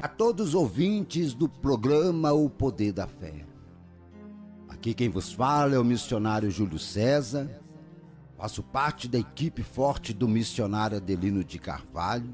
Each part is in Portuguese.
A todos os ouvintes do programa O Poder da Fé. Aqui quem vos fala é o missionário Júlio César. Faço parte da equipe forte do missionário Adelino de Carvalho.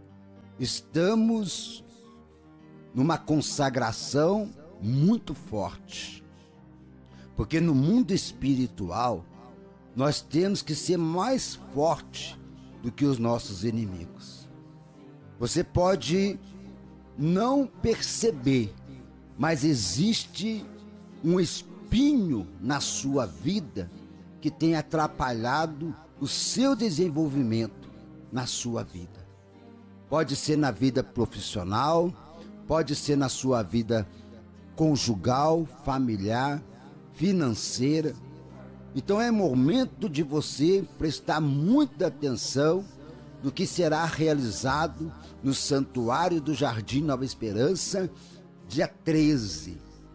Estamos numa consagração muito forte, porque no mundo espiritual nós temos que ser mais forte do que os nossos inimigos. Você pode não perceber, mas existe um espinho na sua vida que tem atrapalhado o seu desenvolvimento na sua vida. Pode ser na vida profissional, pode ser na sua vida conjugal, familiar, financeira. Então é momento de você prestar muita atenção no que será realizado no Santuário do Jardim Nova Esperança, dia 13,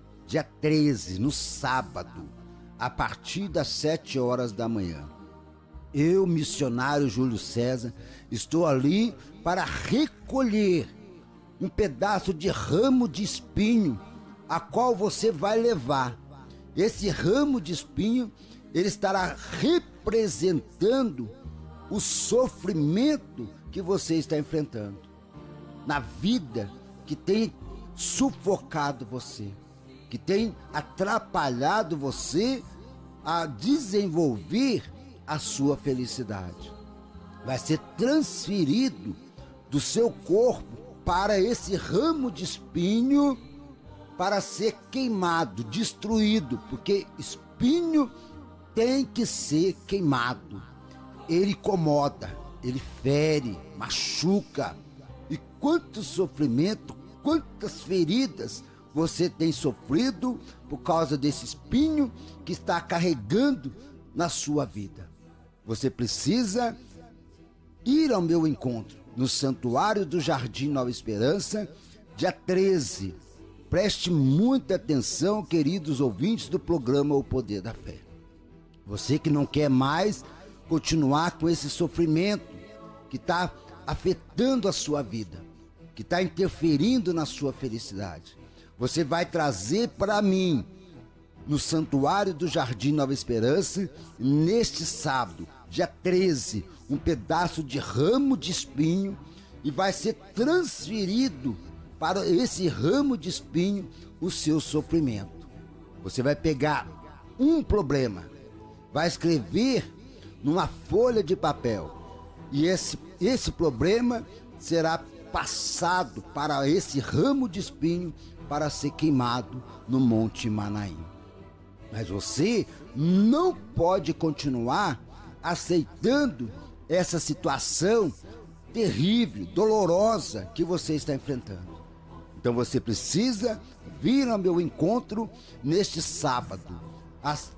no sábado, a partir das 7 horas da manhã. Eu, missionário Júlio César, estou ali para recolher um pedaço de ramo de espinho, a qual você vai levar. Esse ramo de espinho, ele estará representando o sofrimento que você está enfrentando na vida, que tem sufocado você, que tem atrapalhado você a desenvolver a sua felicidade. Vai ser transferido do seu corpo para esse ramo de espinho, para ser queimado, destruído, porque espinho tem que ser queimado. Ele incomoda, ele fere, machuca. E quanto sofrimento, quantas feridas você tem sofrido por causa desse espinho que está carregando na sua vida. Você precisa ir ao meu encontro no Santuário do Jardim Nova Esperança, dia 13. Preste muita atenção, queridos ouvintes do programa O Poder da Fé. Você que não quer mais continuar com esse sofrimento que está afetando a sua vida, que está interferindo na sua felicidade, você vai trazer para mim, no Santuário do Jardim Nova Esperança, neste sábado, dia 13, um pedaço de ramo de espinho, e vai ser transferido para esse ramo de espinho o seu sofrimento. Você vai pegar um problema, vai escrever numa folha de papel, e esse problema será passado para esse ramo de espinho para ser queimado no Monte Manaim. Mas você não pode continuar aceitando essa situação terrível, dolorosa que você está enfrentando. Então você precisa vir ao meu encontro neste sábado, às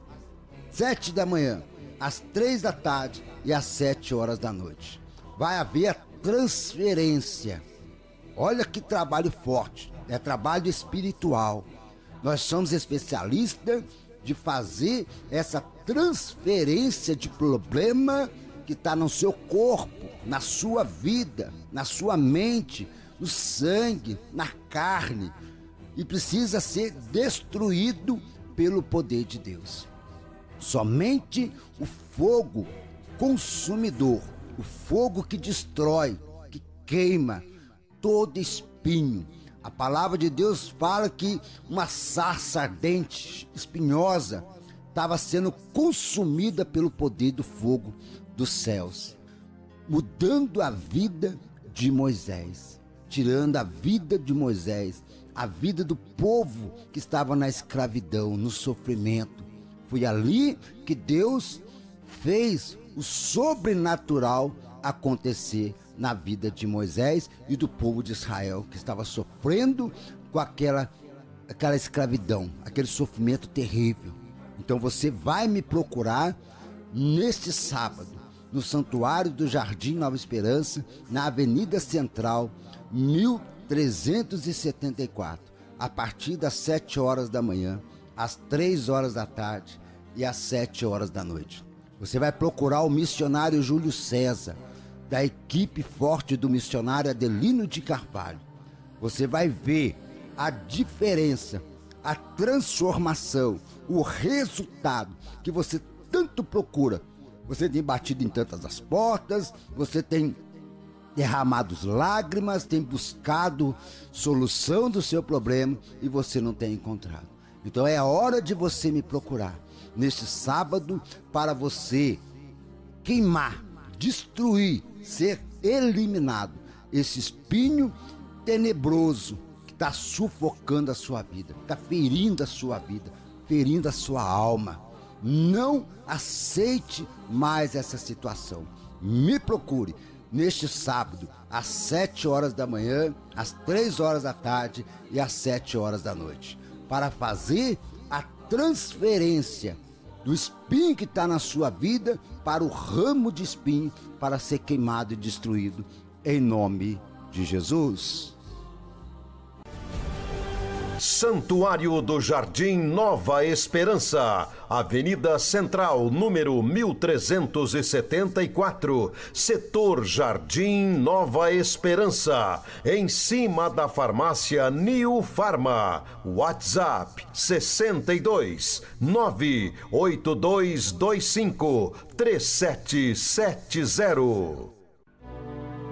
7 da manhã, às 3 da tarde e às 7 horas da noite. Vai haver a transferência. Olha que trabalho forte, é trabalho espiritual. Nós somos especialistas de fazer essa transferência de problema que está no seu corpo, na sua vida, na sua mente, no sangue, na carne, e precisa ser destruído pelo poder de Deus. Somente o fogo consumidor, o fogo que destrói, que queima todo espinho. A palavra de Deus fala que uma sarça ardente, espinhosa, estava sendo consumida pelo poder do fogo dos céus, mudando a vida de Moisés, tirando a vida de Moisés, a vida do povo que estava na escravidão, no sofrimento. Foi ali que Deus fez o sobrenatural acontecer na vida de Moisés e do povo de Israel, que estava sofrendo com aquela escravidão, aquele sofrimento terrível. Então você vai me procurar neste sábado, no Santuário do Jardim Nova Esperança, na Avenida Central, 1374, a partir das 7 horas da manhã, às 3 horas da tarde e às 7 horas da noite. Você vai procurar o missionário Júlio César, da equipe forte do missionário Adelino de Carvalho. você vai ver a diferença, a transformação, o resultado que você tanto procura. Você tem batido em tantas as portas, você tem derramado lágrimas, tem buscado solução do seu problema e você não tem encontrado. Então é hora de você me procurar neste sábado para você queimar, destruir, ser eliminado esse espinho tenebroso que está sufocando a sua vida, está ferindo a sua vida, ferindo a sua alma. Não aceite mais essa situação. Me procure neste sábado, às 7 horas da manhã, às 3 horas da tarde e às 7 horas da noite, para fazer a transferência do espinho que está na sua vida para o ramo de espinho, para ser queimado e destruído, em nome de Jesus. Santuário do Jardim Nova Esperança, Avenida Central, número 1374, Setor Jardim Nova Esperança, em cima da farmácia New Farma. WhatsApp 62 98225 3770.